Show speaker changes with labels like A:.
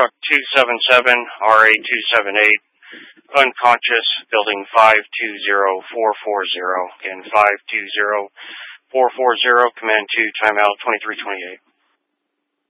A: truck 277, RA278, unconscious, building 520440. Again, 520440, command 2, timeout 2328.